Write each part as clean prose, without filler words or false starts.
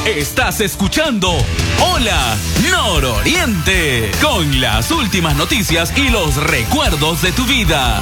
Estás escuchando Hola Nororiente, con las últimas noticias y los recuerdos de tu vida.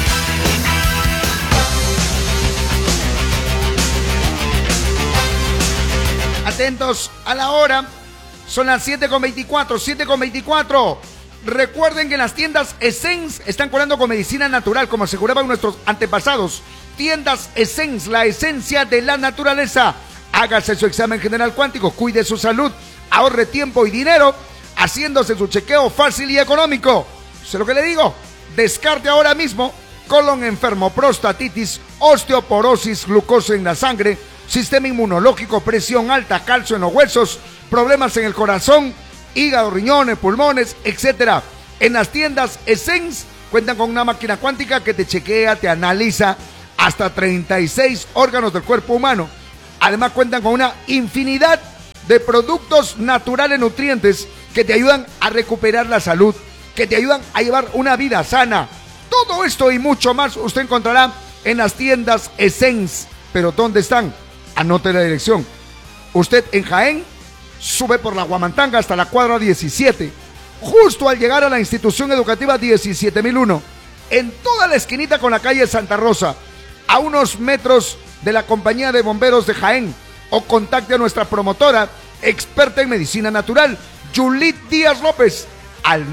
Atentos a la hora, son las 7:24. Recuerden que en las tiendas Essence están curando con medicina natural, como aseguraban nuestros antepasados. Tiendas Essence, la esencia de la naturaleza. Hágase su examen general cuántico, cuide su salud, ahorre tiempo y dinero, haciéndose su chequeo fácil y económico. Sé lo que le digo, descarte ahora mismo colon enfermo, prostatitis, osteoporosis, glucosa en la sangre, sistema inmunológico, presión alta, calcio en los huesos, problemas en el corazón, hígado, riñones, pulmones, etc. En las tiendas Essence cuentan con una máquina cuántica que te chequea, te analiza hasta 36 órganos del cuerpo humano. Además cuentan con una infinidad de productos naturales nutrientes que te ayudan a recuperar la salud, que te ayudan a llevar una vida sana. Todo esto y mucho más usted encontrará en las tiendas Essence. ¿Pero dónde están? Anote la dirección. Usted en Jaén sube por la Huamantanga hasta la cuadra 17, justo al llegar a la institución educativa 17001, en toda la esquinita con la calle Santa Rosa, a unos metros de la Compañía de Bomberos de Jaén, o contacte a nuestra promotora, experta en medicina natural, Yulit Díaz López, al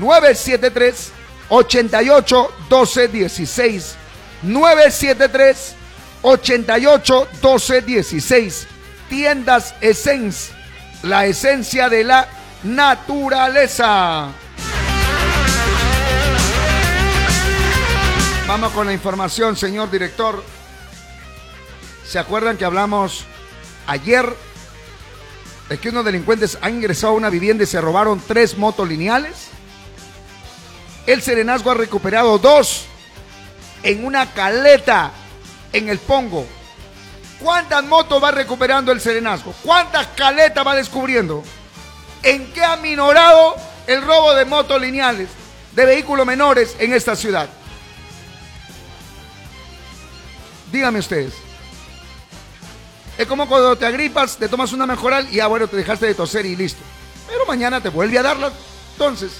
973-88-1216, 973-88-1216. Tiendas Essence, la esencia de la naturaleza. Vamos con la información, señor director. ¿Se acuerdan que hablamos ayer de que unos delincuentes han ingresado a una vivienda y se robaron 3 motos lineales? El Serenazgo ha recuperado 2 en una caleta en el Pongo. ¿Cuántas motos va recuperando el Serenazgo? ¿Cuántas caletas va descubriendo? ¿En qué ha minorado el robo de motos lineales, de vehículos menores en esta ciudad? Díganme ustedes. Es como cuando te agripas, te tomas una mejoral y bueno, te dejaste de toser y listo. Pero mañana te vuelve a darla. Entonces,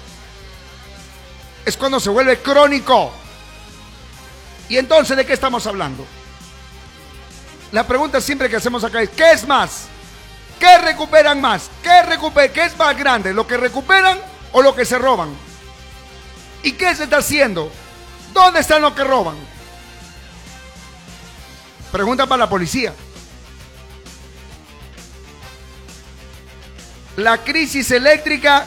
es cuando se vuelve crónico. ¿Y entonces de qué estamos hablando? La pregunta siempre que hacemos acá es, ¿qué es más? ¿Qué recuperan más? ¿Qué es más grande? ¿Lo que recuperan o lo que se roban? ¿Y qué se está haciendo? ¿Dónde están los que roban? Pregunta para la policía. La crisis eléctrica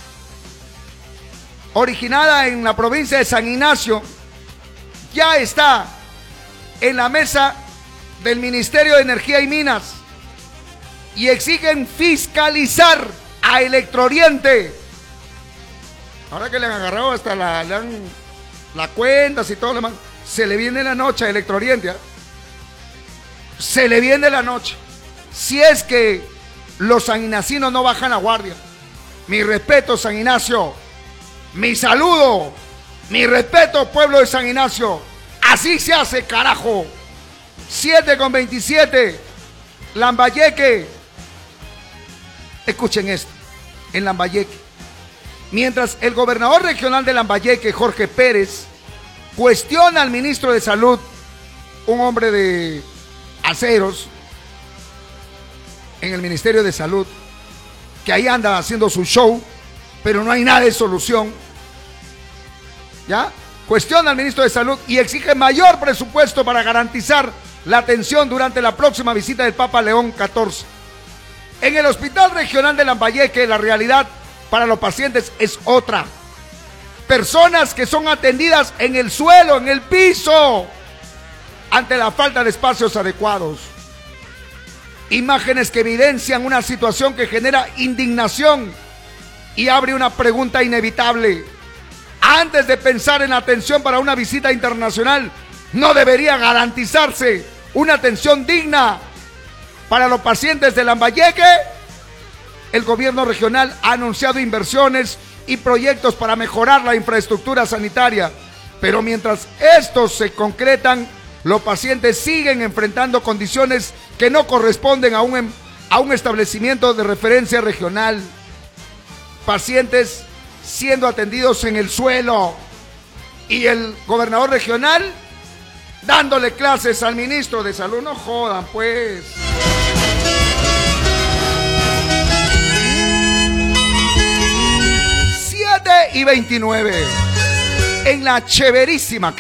originada en la provincia de San Ignacio ya está en la mesa del Ministerio de Energía y Minas y exigen fiscalizar a Electrooriente. Ahora que le han agarrado hasta la cuentas y todo lo demás, se le viene la noche a Electrooriente, ¿eh? Se le viene la noche. Si es que los sanignacinos no bajan la guardia. Mi respeto, San Ignacio. Mi saludo. Mi respeto, pueblo de San Ignacio. Así se hace, carajo. 7:27. Lambayeque. Escuchen esto. En Lambayeque. Mientras el gobernador regional de Lambayeque, Jorge Pérez, cuestiona al ministro de Salud, un hombre de aceros en el Ministerio de Salud, que ahí anda haciendo su show, pero no hay nada de solución. ¿Ya? Cuestiona al ministro de Salud y exige mayor presupuesto para garantizar la atención durante la próxima visita del Papa León XIV. En el Hospital Regional de Lambayeque, la realidad para los pacientes es otra. Personas que son atendidas en el suelo, en el piso, ante la falta de espacios adecuados. Imágenes que evidencian una situación que genera indignación y abre una pregunta inevitable. Antes de pensar en atención para una visita internacional, ¿no debería garantizarse una atención digna para los pacientes de Lambayeque? El gobierno regional ha anunciado inversiones y proyectos para mejorar la infraestructura sanitaria, pero mientras estos se concretan, los pacientes siguen enfrentando condiciones que no corresponden a un establecimiento de referencia regional. Pacientes siendo atendidos en el suelo. Y el gobernador regional dándole clases al ministro de salud. No jodan, pues. 7:29. En la chéverísima